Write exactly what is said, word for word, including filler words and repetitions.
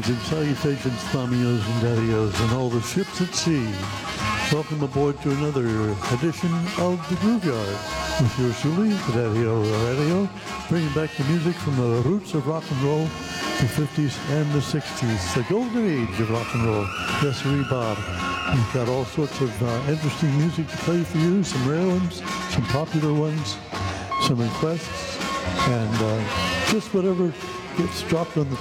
Greetings and salutations, Mamios and Daddios, and all the ships at sea. Welcome aboard to another edition of the Grooveyard with yours truly, the Daddy-O Radio, bringing back the music from the roots of rock and roll, the fifties and the sixties, the golden age of rock and roll. Yes, sir, Bob. We've got all sorts of uh, interesting music to play for you, some rare ones, some popular ones, some requests, and uh, just whatever gets dropped on the